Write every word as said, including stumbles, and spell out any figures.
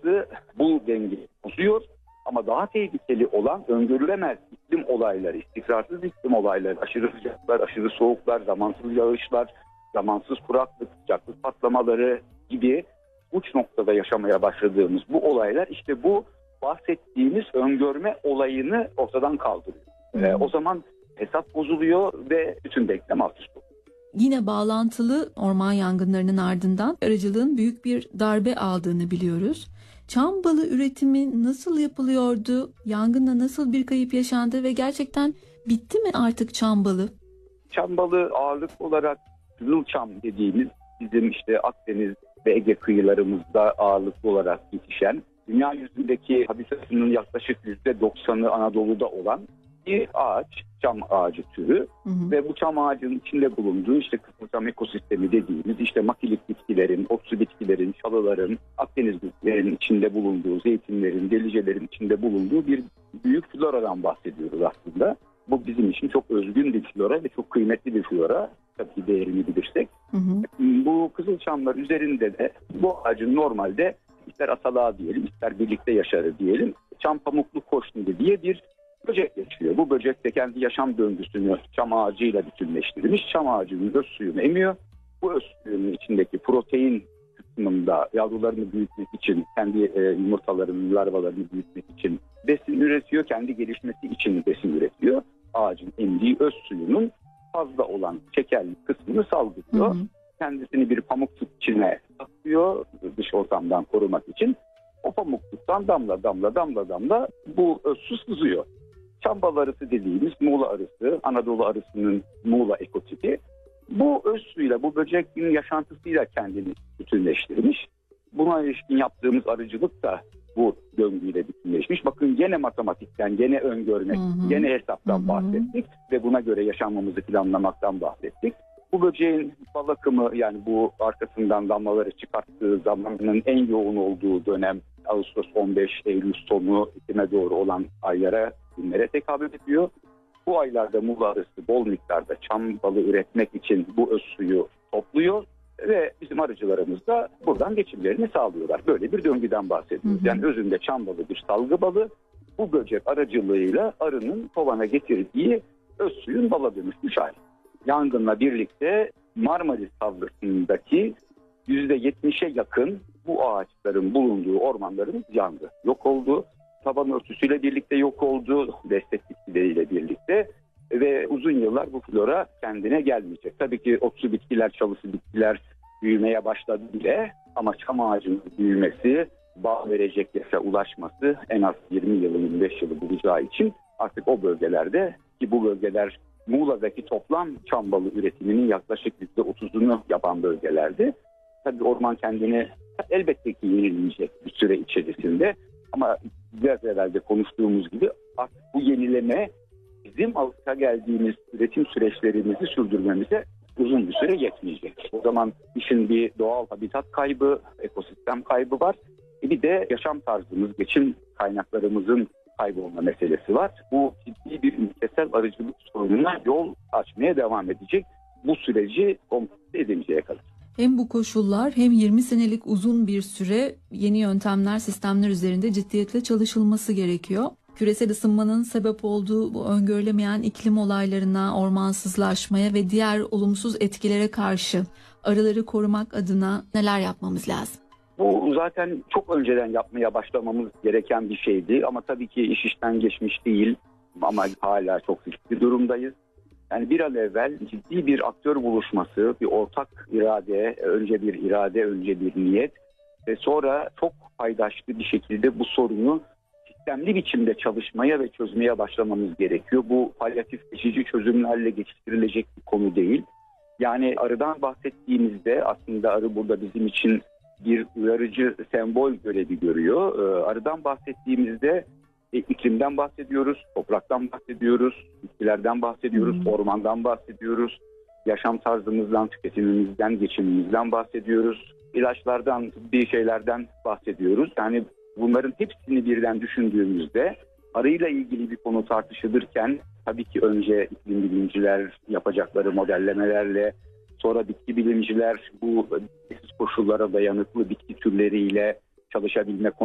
arısı bu dengeyi bozuyor. Ama daha tehlikeli olan öngörülemez iklim olayları, istikrarsız iklim olayları, aşırı sıcaklar, aşırı soğuklar, zamansız yağışlar, zamansız kuraklık, sıcaklık patlamaları gibi uç noktada yaşamaya başladığımız bu olaylar işte bu bahsettiğimiz öngörme olayını ortadan kaldırıyor. Hmm. Ee, o zaman hesap bozuluyor ve bütün denklem alt üst oluyor. Yine bağlantılı orman yangınlarının ardından arıcılığın büyük bir darbe aldığını biliyoruz. Çam balı üretimi nasıl yapılıyordu? Yangınla nasıl bir kayıp yaşandı ve gerçekten bitti mi artık çam balı? Çam balı ağırlıklı olarak Kızılçam dediğimiz bizim işte Akdeniz ve Ege kıyılarımızda ağırlıklı olarak yetişen, dünya yüzündeki habitatının yaklaşık yüzde doksanı Anadolu'da olan bir ağaç, çam ağacı türü. Hı hı. Ve bu çam ağacının içinde bulunduğu işte Kızılçam ekosistemi dediğimiz işte makilik bitkilerin, otsu bitkilerin, çalıların, Akdeniz bitkilerin içinde bulunduğu, zeytinlerin, delicelerin içinde bulunduğu bir büyük floradan bahsediyoruz aslında. Bu bizim için çok özgün bir flora ve çok kıymetli bir flora. Tabii değerini bilirsek. Hı hı. Bu kızılçamlar üzerinde de bu ağacın normalde ister atalığa diyelim, ister birlikte yaşarı diyelim, çam pamuklu koşnili diye bir böcek yaşıyor. Bu böcek de kendi yaşam döngüsünü çam ağacıyla bütünleştirmiş. Çam ağacının öz suyunu emiyor. Bu öz suyunun içindeki protein kısmında yavrularını büyütmek için, kendi e, yumurtalarını, larvalarını büyütmek için besin üretiyor. Kendi gelişmesi için besin üretiyor. Ağacın emdiği öz suyunun fazla olan şekerli kısmını salgılıyor. Hı hı. Kendisini bir pamukluk içine saklıyor dış ortamdan korumak için. O pamukluktan damla damla damla damla bu öz su sızıyor. Çam balı arısı dediğimiz Muğla arısı, Anadolu arısının Muğla ekotipi. Bu öz suyla, bu böceğin yaşantısıyla kendini bütünleştirmiş. Buna ilişkin yaptığımız arıcılık da bu döngüyle bütünleşmiş. Bakın gene matematikten, gene öngörmek, hı hı. gene hesaptan hı hı. bahsettik ve buna göre yaşamamızı planlamaktan bahsettik. Bu böceğin bal akımı, yani bu arkasından damlaları çıkarttığı zamanın en yoğun olduğu dönem Ağustos on beş, Eylül sonu, Ekim'e doğru olan aylara, günlere tekabül ediyor. Bu aylarda Muğla arısı bol miktarda çam balı üretmek için bu öz suyu topluyor ve bizim arıcılarımız da buradan geçimlerini sağlıyorlar. Böyle bir döngüden bahsediyoruz. Hı hı. Yani özünde çam balı bir salgı balı, bu böcek aracılığıyla arının kovana getirdiği öz suyun bala dönüşmüş hali. Yangınla birlikte Marmaris Havzası'ndaki yüzde yetmişe yakın bu ağaçların bulunduğu ormanların yandı. Yok oldu. Taban örtüsüyle birlikte yok oldu. Destek bitkileriyle birlikte. Ve uzun yıllar bu flora kendine gelmeyecek. Tabii ki otsu bitkiler, çalısı bitkiler büyümeye başladı bile. Ama çam ağacının büyümesi, bağ verecek yaşa ulaşması en az yirmi yılı, yirmi beş yılı bulacağı için artık o bölgelerde, ki bu bölgeler Muğla'daki toplam çam balı üretiminin yaklaşık yüzde otuzunu yapan bölgelerdi. Tabii orman kendini elbette ki yenileyecek bir süre içerisinde. Ama biraz evvel de konuştuğumuz gibi artık bu yenileme bizim alışa geldiğimiz üretim süreçlerimizi sürdürmemize uzun bir süre yetmeyecek. O zaman işin bir doğal habitat kaybı, ekosistem kaybı var. Bir de yaşam tarzımız, geçim kaynaklarımızın kaybolma meselesi var. Bu ciddi bir ülkesel arıcılık sorununa yol açmaya devam edecek. Bu süreci komplike edinceye kadar. Hem bu koşullar hem yirmi senelik uzun bir süre yeni yöntemler, sistemler üzerinde ciddiyetle çalışılması gerekiyor. Küresel ısınmanın sebep olduğu bu öngörülemeyen iklim olaylarına, ormansızlaşmaya ve diğer olumsuz etkilere karşı arıları korumak adına neler yapmamız lazım? Bu zaten çok önceden yapmaya başlamamız gereken bir şeydi ama tabii ki iş işten geçmiş değil ama hala çok riskli durumdayız. Yani bir an evvel ciddi bir aktör buluşması, bir ortak irade, önce bir irade, önce bir niyet ve sonra çok paydaşlı bir şekilde bu sorunu sistemli biçimde çalışmaya ve çözmeye başlamamız gerekiyor. Bu palyatif geçici çözümlerle geçiştirilecek bir konu değil. Yani arıdan bahsettiğimizde aslında arı burada bizim için bir uyarıcı sembol görevi görüyor. Arıdan bahsettiğimizde iklimden bahsediyoruz, topraktan bahsediyoruz, bitkilerden bahsediyoruz, hmm. ormandan bahsediyoruz, yaşam tarzımızdan, tüketimimizden, geçimimizden bahsediyoruz, ilaçlardan, bir şeylerden bahsediyoruz. Yani bunların hepsini birden düşündüğümüzde arıyla ilgili bir konu tartışılırken tabii ki önce iklim bilimciler yapacakları modellemelerle, sonra bitki bilimciler bu koşullara dayanıklı bitki türleriyle çalışabilme